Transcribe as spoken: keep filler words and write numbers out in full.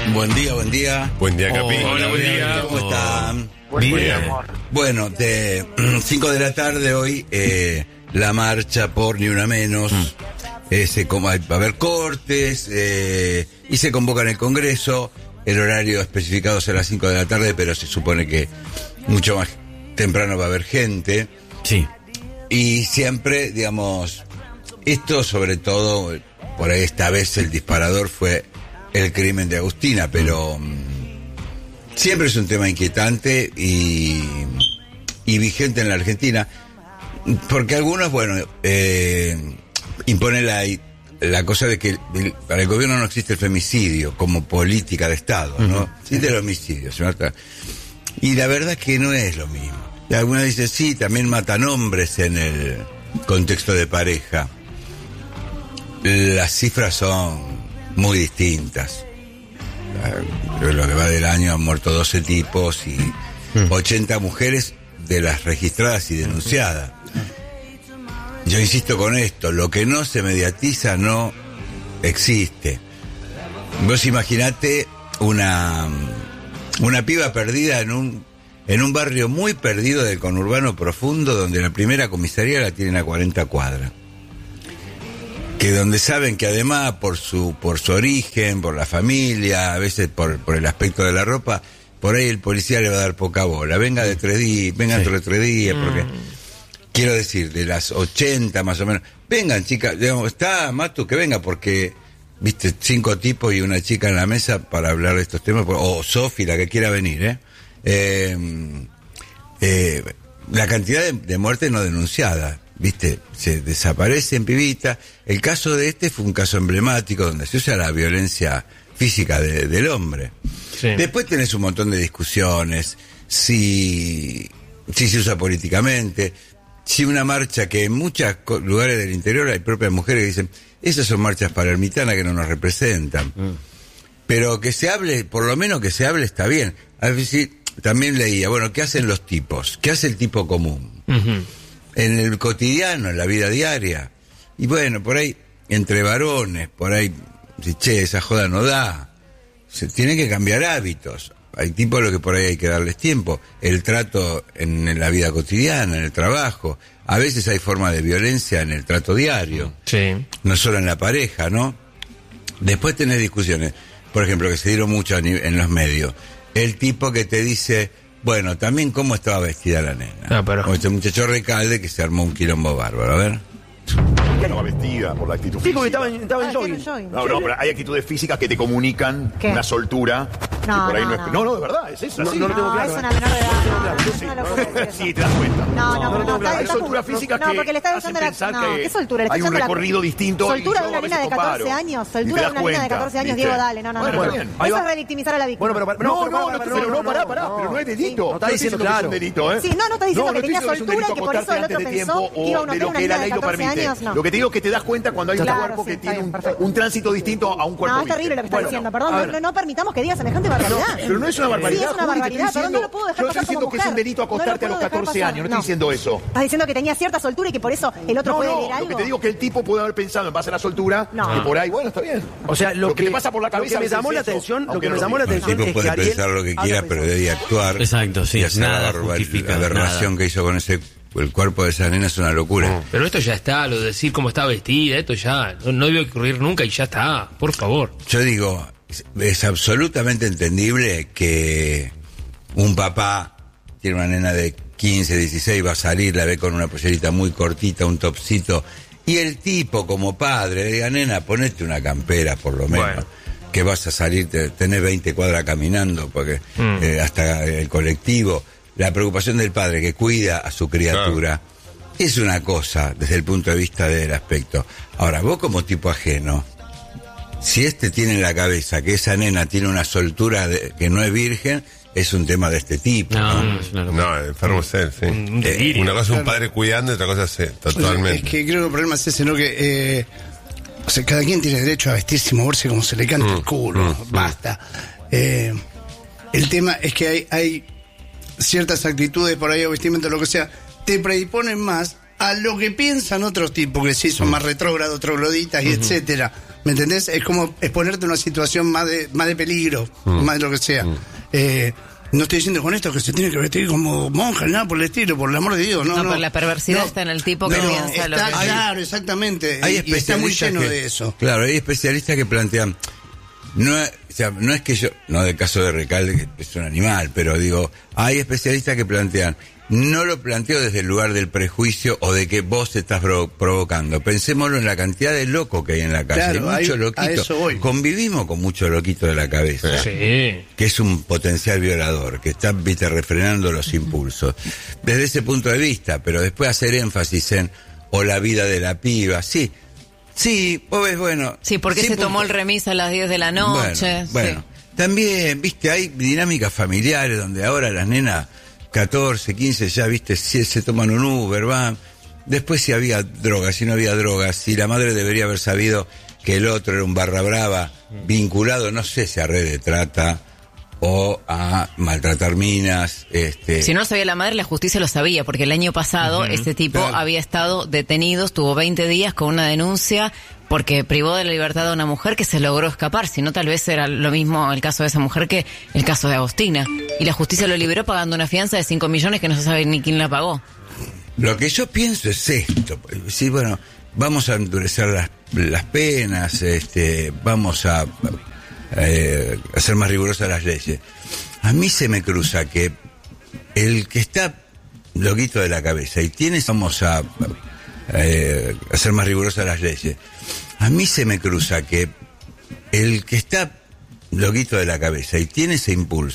Buen día, buen día. Buen día, Capi. Oh, hola, buen día. ¿Cómo están? Buen Bien. día, amor. Bueno, de cinco de la tarde hoy, eh, la marcha por Ni Una Menos. Mm. Eh, se, como, va a haber cortes eh, y se convoca en el Congreso. El horario especificado es a las cinco de la tarde, pero se supone que mucho más temprano va a haber gente. Sí. Y siempre, digamos, esto sobre todo, por ahí esta vez el disparador fue el crimen de Agustina, pero um, siempre es un tema inquietante y, y vigente en la Argentina, porque algunos, bueno, eh, imponen la, la cosa de que el, para el gobierno no existe el femicidio como política de Estado, ¿no? Existe el homicidio, ¿sí? Y la verdad es que no es lo mismo. Y algunos dicen, sí, también matan hombres en el contexto de pareja. Las cifras son muy distintas. Creo lo que va del año han muerto doce tipos y ochenta mujeres de las registradas y denunciadas. Yo insisto con esto, lo que no se mediatiza no existe. Vos imaginate una, una piba perdida en un, en un barrio muy perdido del conurbano profundo, donde la primera comisaría la tienen a cuarenta cuadras. Que donde saben que además por su por su origen, por la familia, a veces por, por el aspecto de la ropa, por ahí el policía le va a dar poca bola. Venga de tres días, venga dentro de tres días, porque... Quiero decir, de las ochenta más o menos, vengan chicas, digamos, está Matu, que venga, porque, viste, cinco tipos y una chica en la mesa para hablar de estos temas, o Sofi, la que quiera venir, ¿eh? eh, eh la cantidad de, de muertes no denunciadas, viste, se desaparecen pibitas. El caso de este fue un caso emblemático donde se usa la violencia física de, del hombre. Sí. Después tenés un montón de discusiones, si, si se usa políticamente. Si una marcha que en muchos lugares del interior hay propias mujeres que dicen, esas son marchas palermitanas que no nos representan. Mm. Pero que se hable, por lo menos que se hable está bien. A veces también leía, bueno, ¿qué hacen los tipos? ¿Qué hace el tipo común? Uh-huh. En el cotidiano, en la vida diaria. Y bueno, por ahí, entre varones, por ahí, si che, esa joda no da. Se tienen que cambiar hábitos. Hay tipos a los que por ahí hay que darles tiempo. El trato en la vida cotidiana, en el trabajo. A veces hay forma de violencia en el trato diario. Sí. No solo en la pareja, ¿no? Después tenés discusiones, por ejemplo, que se dieron mucho en los medios. El tipo que te dice, bueno, también cómo estaba vestida la nena. Ah, pero... Como este muchacho Recalde que se armó un quilombo bárbaro. A ver. Estaba vestida por la actitud sí, física. porque estaba en, estaba en Ah, jogging. jogging. No, no, pero hay actitudes físicas que te comunican ¿Qué? una soltura. No, que por ahí no, no, es... no. no, no, de verdad, es eso. No, así. no lo tengo No, claro. es una menor de edad. Sí, No, no lo puedo decir eso. sí, te das cuenta. No, no, no, no, no, no, no, está- Hay está- solturas físicas no, que porque le está hacen usando la... pensar No, que ¿qué soltura? Le está hay un usando la- recorrido distinto. Soltura y de yo una a nena veces de catorce comparo. años. Y Soltura te de das una nena de cuenta, catorce años, ¿viste? Diego, dale. No, no, Bueno, no. está bien. Ahí Eso va. es revictimizar a la víctima. Bueno, pero, pero No, pero, no, para, no, para, pero no, no, pará, no, pará, no. pero no es delito. Sí, no está estoy diciendo que es un claro. delito, ¿eh? Sí, no, no está diciendo no, que no tenía estoy diciendo soltura, es un que por delito eso el acostarte otro antes de pensó tiempo que iba a o un de hotel lo una que la nena de ley lo catorce permite. años, no. Lo que te digo es que te das cuenta cuando hay un Claro, cuerpo sí, que está tiene bien, un, perfecto. un tránsito distinto a un cuerpo. No, es terrible lo que está Bueno, diciendo. a Perdón, ver. no, no permitamos que diga semejante barbaridad. Pero no es una barbaridad. Sí, es una Juli, te barbaridad. estoy Perdón, no diciendo- lo puedo dejar yo pasar estoy como diciendo que es un mujer. delito No lo acostarte a puedo los dejar catorce pasar. años. No No. estoy diciendo eso. ¿Estás diciendo que tenía cierta soltura y que por eso el otro No, puede no, leer lo algo? que te digo es que el tipo puede haber pensado en base a la soltura No. y por ahí, bueno, está bien. O sea, lo, Lo que te pasa por la cabeza Lo que me a veces llamó es la eso, atención, lo aunque que me no llamó la lo El atención tipo es puede que Ariel pensar lo que habla quiera, pero pensado. debe actuar. Exacto, sí, Y hacer nada la, barba- justifica la aberración nada. que hizo con ese el cuerpo de esa nena es una locura. Pero esto ya está, lo de decir cómo está vestida, esto ya no, no debe ocurrir nunca y ya está, por favor. Yo digo, es, es absolutamente entendible que un papá tiene una nena de quince, dieciséis, va a salir, la ve con una pollerita muy cortita, un topsito, y el tipo como padre le diga, nena, ponete una campera por lo menos. Bueno. Que vas a salir, te- tenés veinte cuadras caminando, porque Mm. eh, hasta el colectivo. La preocupación del padre que cuida a su criatura es una cosa desde el punto de vista del aspecto. Ahora, vos como tipo ajeno, si este tiene en la cabeza que esa nena tiene una soltura de- que no es virgen, es un tema de este tipo. No, ¿no? no, es una locura. No, enfermo es él, sí. Un, un delirio. Una cosa es un padre cuidando y otra cosa es eh, totalmente. Es que creo que el problema es ese, ¿no? Que, eh, o sea, cada quien tiene derecho a vestirse y moverse como se le canta Mm, el culo, mm, basta. Eh, el tema es que hay, hay ciertas actitudes por ahí, o vestimenta, lo que sea, te predisponen más a lo que piensan otros tipos, que sí son más retrógrados, trogloditas y etcétera. ¿Me entendés? Es como exponerte a una situación más de, más de peligro, mm. más de lo que sea. Mm. Eh, no estoy diciendo con esto que se tiene que vestir como monja, nada por el estilo, por el amor de Dios. No, no, no. pero la perversidad no, está en el tipo que no, piensa está, lo que... Claro, exactamente. Hay y, y está muy lleno que, de eso. Claro, hay especialistas que plantean, no, o sea, no es que yo, no del caso de Recalde, que es un animal, pero digo, hay especialistas que plantean, no lo planteo desde el lugar del prejuicio o de que vos te estás provo- provocando. Pensémoslo en la cantidad de locos que hay en la calle. Claro, hay muchos loquitos. Convivimos con muchos loquitos de la cabeza. Sí. Que es un potencial violador, que está, viste, refrenando los impulsos. Desde ese punto de vista, pero después hacer énfasis en, o la vida de la piba, sí. Sí, vos ves, bueno. Sí, porque se punto... tomó el remis a las diez de la noche. Bueno, bueno. Sí. También, viste, hay dinámicas familiares donde ahora las nenas catorce, quince ya, viste, se, se toman un Uber, van. Después si había drogas, si no había drogas, si la madre debería haber sabido que el otro era un barra brava, vinculado, no sé si a red de trata o a maltratar minas. Este... Si no lo sabía la madre, la justicia lo sabía, porque el año pasado uh-huh. este tipo claro. había estado detenido, estuvo veinte días con una denuncia porque privó de la libertad a una mujer que se logró escapar. Si no, tal vez era lo mismo el caso de esa mujer que el caso de Agostina. Y la justicia lo liberó pagando una fianza de cinco millones que no se sabe ni quién la pagó. Lo que yo pienso es esto. Sí, bueno, vamos a endurecer las, las penas, este, vamos a eh, hacer más rigurosas las leyes. A mí se me cruza que el que está loquito de la cabeza y tiene, vamos a eh, hacer más rigurosas las leyes. A mí se me cruza que el que está loquito de la cabeza y tiene ese impulso